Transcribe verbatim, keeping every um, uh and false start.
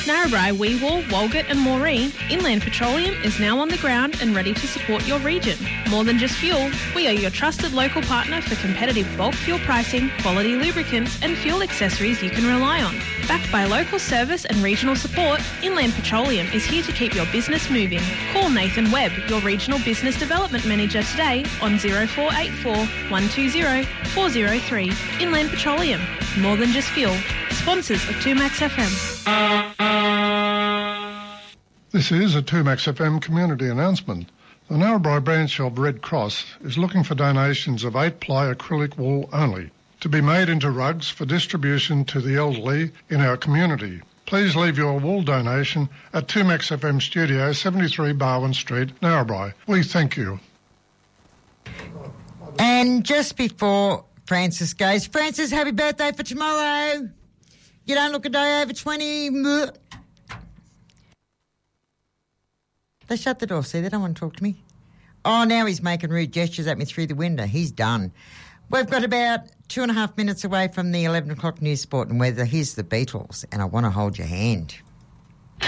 Narrabri, Weewall, Walgett and Moree, Inland Petroleum is now on the ground and ready to support your region. More than just fuel, we are your trusted local partner for competitive bulk fuel pricing, quality lubricants and fuel accessories you can rely on. Backed by local service and regional support, Inland Petroleum is here to keep your business moving. Call Nathan Webb, your Regional Business Development Manager today on zero four eight four, one two zero, four zero three. Inland Petroleum, more than just fuel. Sponsors of two Max F M. This is a two Max F M community announcement. The Narrabri branch of Red Cross is looking for donations of eight-ply acrylic wool only to be made into rugs for distribution to the elderly in our community. Please leave your wool donation at two Max F M Studio, seventy-three Barwon Street, Narrabri. We thank you. And just before Francis goes, Francis, happy birthday for tomorrow. You don't look a day over twenty. They shut the door. See, they don't want to talk to me. Oh, now he's making rude gestures at me through the window. He's done. We've got about two and a half minutes away from the eleven o'clock news, sport and weather. Here's the Beatles, and I want to hold your hand.